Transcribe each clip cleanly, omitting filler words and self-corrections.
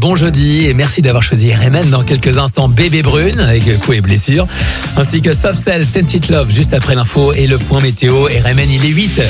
bon jeudi et merci d'avoir choisi RMN. Dans quelques instants, Bébé Brune avec coup et blessure, ainsi que Soft Cell, Tented Love juste après l'info et le point météo. RMN, il est 8h.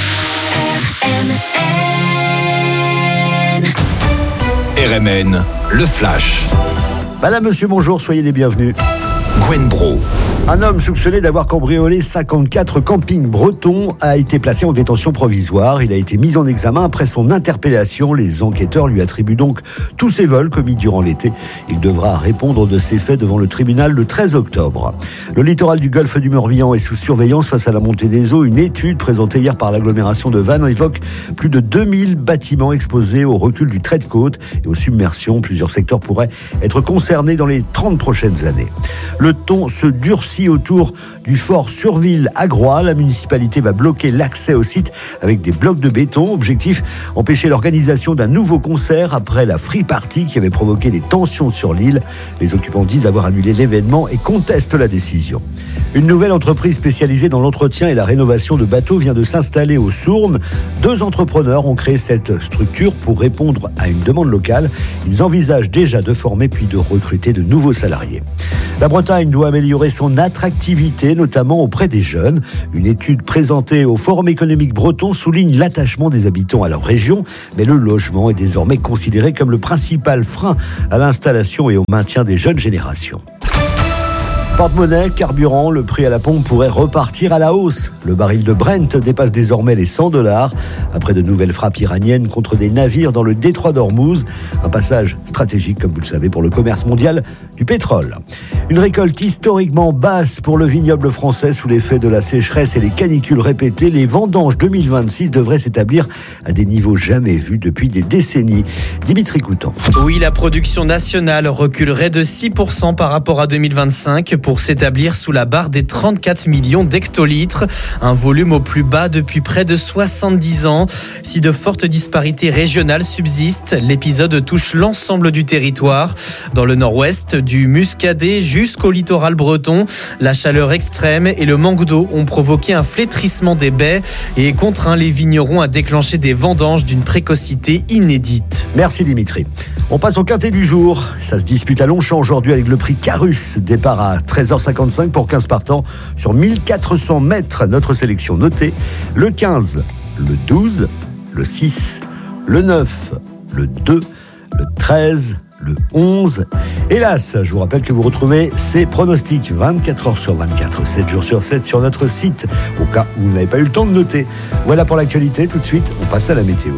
RMN, le flash. Madame, monsieur, bonjour, soyez les bienvenus. Gwen Bro. Un homme soupçonné d'avoir cambriolé 54 campings bretons a été placé en détention provisoire. Il a été mis en examen après son interpellation. Les enquêteurs lui attribuent donc tous ses vols commis durant l'été. Il devra répondre de ces faits devant le tribunal le 13 octobre. Le littoral du golfe du Morbihan est sous surveillance face à la montée des eaux. Une étude présentée hier par l'agglomération de Vannes évoque plus de 2000 bâtiments exposés au recul du trait de côte et aux submersions. Plusieurs secteurs pourraient être concernés dans les 30 prochaines années. Le ton se durcit autour du fort Surville à Groix. La municipalité va bloquer l'accès au site avec des blocs de béton. Objectif, empêcher l'organisation d'un nouveau concert après la Free Party qui avait provoqué des tensions sur l'île. Les occupants disent avoir annulé l'événement et contestent la décision. Une nouvelle entreprise spécialisée dans l'entretien et la rénovation de bateaux vient de s'installer au Sournes. 2 entrepreneurs ont créé cette structure pour répondre à une demande locale. Ils envisagent déjà de former puis de recruter de nouveaux salariés. La Bretagne doit améliorer son attractivité, notamment auprès des jeunes. Une étude présentée au Forum économique breton souligne l'attachement des habitants à leur région, mais le logement est désormais considéré comme le principal frein à l'installation et au maintien des jeunes générations. Porte-monnaie, carburant, le prix à la pompe pourrait repartir à la hausse. Le baril de Brent dépasse désormais les $100 après de nouvelles frappes iraniennes contre des navires dans le détroit d'Ormuz. Un passage stratégique, comme vous le savez, pour le commerce mondial du pétrole. Une récolte historiquement basse pour le vignoble français sous l'effet de la sécheresse et les canicules répétées. Les vendanges 2026 devraient s'établir à des niveaux jamais vus depuis des décennies. Dimitri Coutan. Oui, la production nationale reculerait de 6% par rapport à 2025 pour s'établir sous la barre des 34 millions d'hectolitres. Un volume au plus bas depuis près de 70 ans. Si de fortes disparités régionales subsistent, l'épisode touche l'ensemble du territoire. Dans le nord-ouest, du Muscadet jusqu'au littoral breton, la chaleur extrême et le manque d'eau ont provoqué un flétrissement des baies et contraint les vignerons à déclencher des vendanges d'une précocité inédite. Merci Dimitri. On passe au quintet du jour. Ça se dispute à Longchamp aujourd'hui avec le prix Carus. Départ à 13h55 pour 15 partants sur 1400 mètres. Notre sélection notée, le 15, le 12, le 6, le 9, le 2, le 13, le 11. Hélas, je vous rappelle que vous retrouvez ces pronostics 24 heures sur 24, 7 jours sur 7 sur notre site, au cas où vous n'avez pas eu le temps de noter. Voilà pour l'actualité. Tout de suite, on passe à la météo.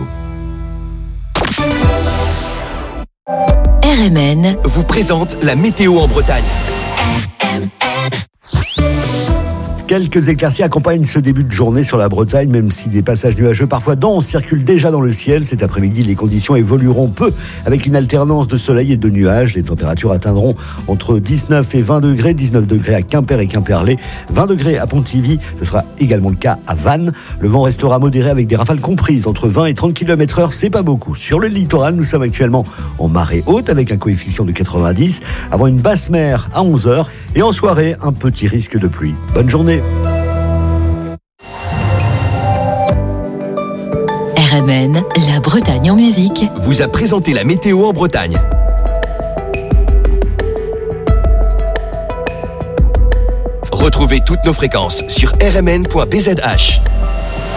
RMN vous présente la météo en Bretagne. Quelques éclaircies accompagnent ce début de journée sur la Bretagne, même si des passages nuageux parfois denses circulent déjà dans le ciel. Cet après-midi, les conditions évolueront peu avec une alternance de soleil et de nuages. Les températures atteindront entre 19 et 20 degrés, 19 degrés à Quimper et Quimperlé, 20 degrés à Pontivy. Ce sera également le cas à Vannes. Le vent restera modéré avec des rafales comprises entre 20 et 30 km/h. C'est pas beaucoup. Sur le littoral, nous sommes actuellement en marée haute avec un coefficient de 90 avant une basse mer à 11h et en soirée, un petit risque de pluie. Bonne journée. RMN, la Bretagne en musique, vous a présenté la météo en Bretagne. Retrouvez toutes nos fréquences sur rmn.bzh.